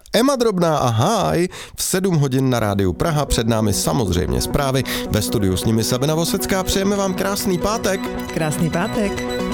Emma Drobná a Háj v 7 hodin na Rádiu Praha, před námi samozřejmě zprávy, ve studiu s nimi Sabina Vosecká, přejeme vám krásný pátek. Krásný pátek.